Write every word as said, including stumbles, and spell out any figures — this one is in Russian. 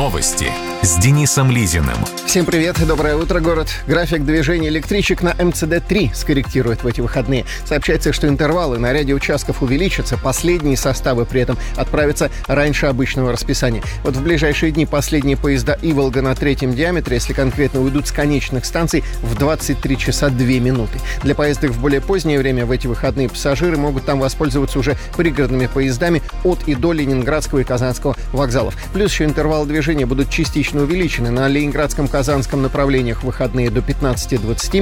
Новости с Денисом Лизиным. Всем привет, доброе утро, город. График движения электричек на эм цэ дэ три скорректирует в эти выходные. Сообщается, что интервалы на ряде участков увеличатся, последние составы при этом отправятся раньше обычного расписания. Вот в ближайшие дни последние поезда «Иволга» на третьем диаметре, если конкретно, уйдут с конечных станций в двадцать три часа две минуты. Для поездок в более позднее время в эти выходные пассажиры могут там воспользоваться уже пригородными поездами от и до Ленинградского и Казанского вокзалов. Плюс еще интервалы движения будут частично увеличены. На Ленинградском, Казанском направлениях в выходные до пятнадцати двадцати,